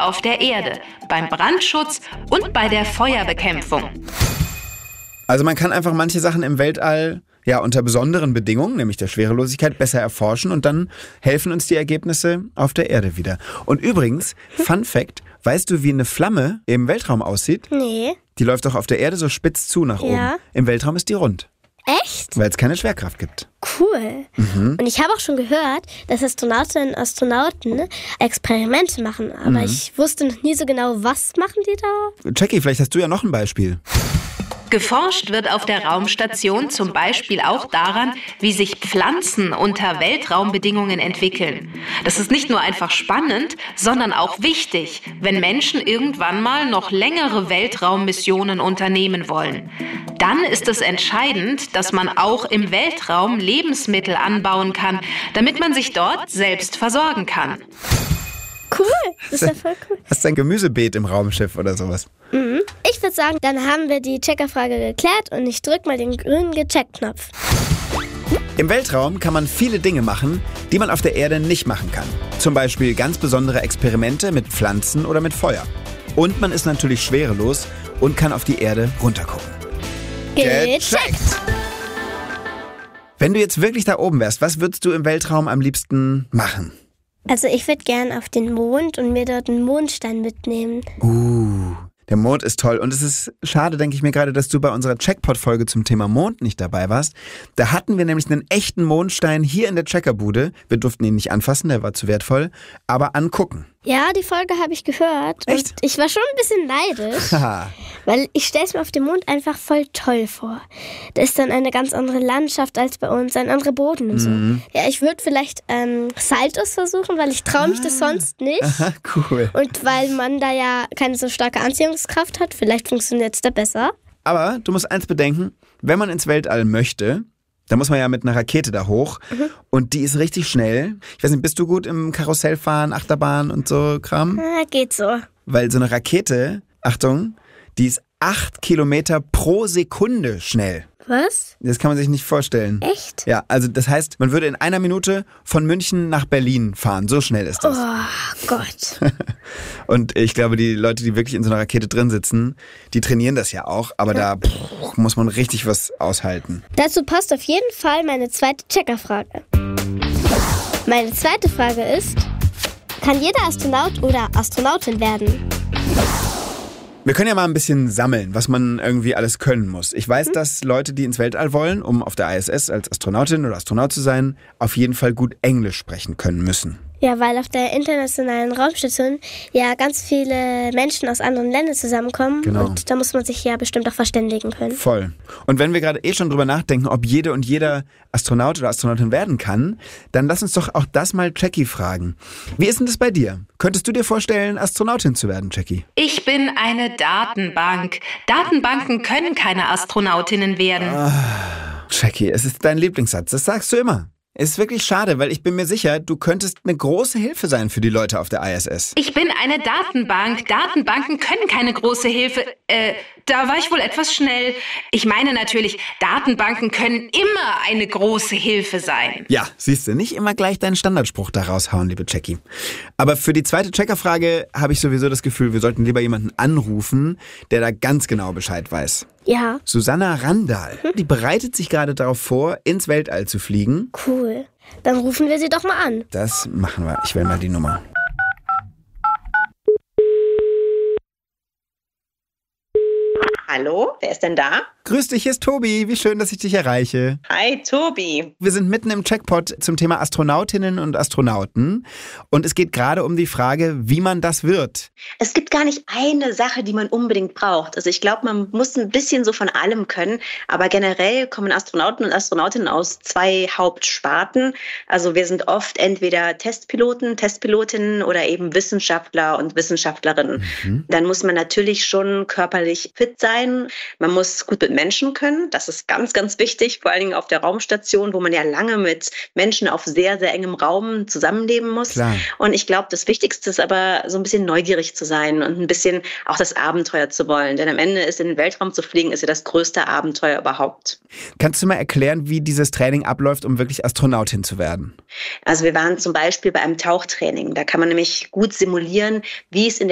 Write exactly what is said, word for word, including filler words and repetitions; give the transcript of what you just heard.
auf der Erde, beim Brandschutz und bei der Feuerbekämpfung. Also man kann einfach manche Sachen im Weltall ja unter besonderen Bedingungen, nämlich der Schwerelosigkeit, besser erforschen und dann helfen uns die Ergebnisse auf der Erde wieder. Und übrigens, Fun Fact, weißt du, wie eine Flamme im Weltraum aussieht? Nee. Die läuft doch auf der Erde so spitz zu nach Ja. oben. Im Weltraum ist die rund, Echt? weil es keine Schwerkraft gibt. Cool. Mhm. Und ich habe auch schon gehört, dass Astronautinnen und Astronauten Experimente machen. Aber Mhm. ich wusste noch nie so genau, was machen die da? Jackie, vielleicht hast du ja noch ein Beispiel. Geforscht wird auf der Raumstation zum Beispiel auch daran, wie sich Pflanzen unter Weltraumbedingungen entwickeln. Das ist nicht nur einfach spannend, sondern auch wichtig, wenn Menschen irgendwann mal noch längere Weltraummissionen unternehmen wollen. Dann ist es entscheidend, dass man auch im Weltraum Lebensmittel anbauen kann, damit man sich dort selbst versorgen kann. Cool, das ist ja voll cool. Hast du ein Gemüsebeet im Raumschiff oder sowas? Mhm. Ich würde sagen, dann haben wir die Checkerfrage geklärt und ich drücke mal den grünen Gecheckt-Knopf. Im Weltraum kann man viele Dinge machen, die man auf der Erde nicht machen kann. Zum Beispiel ganz besondere Experimente mit Pflanzen oder mit Feuer. Und man ist natürlich schwerelos und kann auf die Erde runtergucken. Gecheckt! Wenn du jetzt wirklich da oben wärst, was würdest du im Weltraum am liebsten machen? Also ich würde gern auf den Mond und mir dort einen Mondstein mitnehmen. Uh, der Mond ist toll. Und es ist schade, denke ich mir gerade, dass du bei unserer Checkpot-Folge zum Thema Mond nicht dabei warst. Da hatten wir nämlich einen echten Mondstein hier in der Checkerbude. Wir durften ihn nicht anfassen, der war zu wertvoll, aber angucken. Ja, die Folge habe ich gehört. Echt? Und ich war schon ein bisschen neidisch, Haha. weil ich stelle es mir auf dem Mond einfach voll toll vor. Da ist dann eine ganz andere Landschaft als bei uns, ein anderer Boden und so. Mhm. Ja, ich würde vielleicht ähm, Saltos versuchen, weil ich traue mich das sonst nicht. Aha, cool. Und weil man da ja keine so starke Anziehungskraft hat, vielleicht funktioniert es da besser. Aber du musst eins bedenken, wenn man ins Weltall möchte, da muss man ja mit einer Rakete da hoch Mhm. und die ist richtig schnell. Ich weiß nicht, bist du gut im Karussellfahren, Achterbahn und so Kram? Ah, geht so. Weil so eine Rakete, Achtung, die ist acht Kilometer pro Sekunde schnell. Was? Das kann man sich nicht vorstellen. Echt? Ja, also das heißt, man würde in einer Minute von München nach Berlin fahren. So schnell ist das. Oh Gott. Und ich glaube, die Leute, die wirklich in so einer Rakete drin sitzen, die trainieren das ja auch. Aber da pff, muss man richtig was aushalten. Dazu passt auf jeden Fall meine zweite Checkerfrage. Meine zweite Frage ist, kann jeder Astronaut oder Astronautin werden? Wir können ja mal ein bisschen sammeln, was man irgendwie alles können muss. Ich weiß, dass Leute, die ins Weltall wollen, um auf der I S S als Astronautin oder Astronaut zu sein, auf jeden Fall gut Englisch sprechen können müssen. Ja, weil auf der internationalen Raumstation ja ganz viele Menschen aus anderen Ländern zusammenkommen. Genau. Und da muss man sich ja bestimmt auch verständigen können. Voll. Und wenn wir gerade eh schon drüber nachdenken, ob jede und jeder Astronaut oder Astronautin werden kann, dann lass uns doch auch das mal Jackie fragen. Wie ist denn das bei dir? Könntest du dir vorstellen, Astronautin zu werden, Jackie? Ich bin eine Datenbank. Datenbanken können keine Astronautinnen werden. Jackie, es ist dein Lieblingssatz, das sagst du immer. Es ist wirklich schade, weil ich bin mir sicher, du könntest eine große Hilfe sein für die Leute auf der I S S. Ich bin eine Datenbank. Datenbanken können keine große Hilfe. Äh, da war ich wohl etwas schnell. Ich meine natürlich, Datenbanken können immer eine große Hilfe sein. Ja, siehst du, nicht immer gleich deinen Standardspruch da raushauen, liebe Jackie. Aber für die zweite Checkerfrage habe ich sowieso das Gefühl, wir sollten lieber jemanden anrufen, der da ganz genau Bescheid weiß. Ja, Susanna Randall, die bereitet sich gerade darauf vor, ins Weltall zu fliegen. cool. Dann rufen wir sie doch mal an. Das machen wir. Ich wähle mal die Nummer. Hallo, wer ist denn da? Grüß dich, hier ist Tobi. Wie schön, dass ich dich erreiche. Hi, Tobi. Wir sind mitten im Checkpot zum Thema Astronautinnen und Astronauten. Und es geht gerade um die Frage, wie man das wird. Es gibt gar nicht eine Sache, die man unbedingt braucht. Also ich glaube, man muss ein bisschen so von allem können. Aber generell kommen Astronauten und Astronautinnen aus zwei Hauptsparten. Also wir sind oft entweder Testpiloten, Testpilotinnen oder eben Wissenschaftler und Wissenschaftlerinnen. Mhm. Dann muss man natürlich schon körperlich fit sein. Man muss gut mit Menschen können. Das ist ganz, ganz wichtig, vor allen Dingen auf der Raumstation, wo man ja lange mit Menschen auf sehr, sehr engem Raum zusammenleben muss. Klar. Und ich glaube, das Wichtigste ist aber, so ein bisschen neugierig zu sein und ein bisschen auch das Abenteuer zu wollen. Denn am Ende ist in den Weltraum zu fliegen, ist ja das größte Abenteuer überhaupt. Kannst du mal erklären, wie dieses Training abläuft, um wirklich Astronautin zu werden? Also wir waren zum Beispiel bei einem Tauchtraining. Da kann man nämlich gut simulieren, wie es in der